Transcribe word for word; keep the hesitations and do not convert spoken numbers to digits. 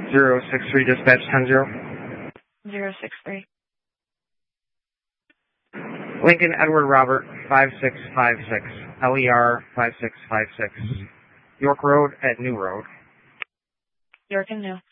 zero six three, dispatch ten zero. zero six three. Lincoln Edward Robert five six five six, L E R five six five six, York Road at New Road. York and New.